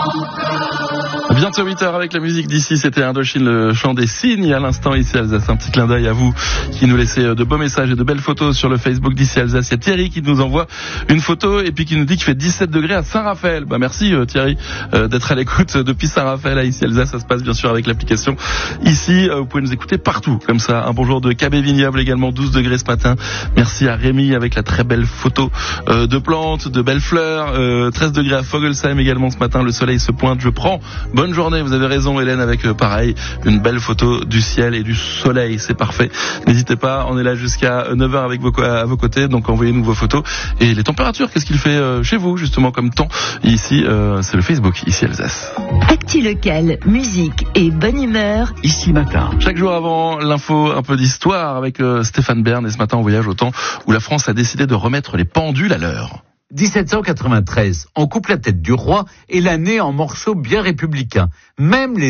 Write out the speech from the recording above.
Bientôt 8h avec la musique d'ici, c'était Indochine, le chant des cygnes à l'instant ici Alsace. Un petit clin d'œil à vous qui nous laissez de beaux messages et de belles photos sur le Facebook d'ici Alsace. Il y a Thierry qui nous envoie une photo et puis qui nous dit qu'il fait 17 degrés à Saint-Raphaël. Merci Thierry d'être à l'écoute depuis Saint-Raphaël à ici Alsace. Ça se passe bien sûr avec l'application ici. Vous pouvez nous écouter partout comme ça. Un bonjour de Cabé Vignoble également, 12 degrés ce matin. Merci à Rémi avec la très belle photo de plantes, de belles fleurs. 13 degrés à Fogelsheim également ce matin. Le soleil se pointe, je prends. Bonne journée, vous avez raison Hélène, avec pareil, une belle photo du ciel et du soleil, c'est parfait. N'hésitez pas, on est là jusqu'à 9h avec à vos côtés, donc envoyez-nous vos photos. Et les températures, qu'est-ce qu'il fait chez vous justement comme temps? Ici, c'est le Facebook, ici Alsace. Actu local, musique et bonne humeur, ici matin. Chaque jour avant l'info, un peu d'histoire avec Stéphane Bern, et ce matin on voyage au temps où la France a décidé de remettre les pendules à l'heure. 1793, on coupe la tête du roi et la nez en morceaux bien républicains. Même les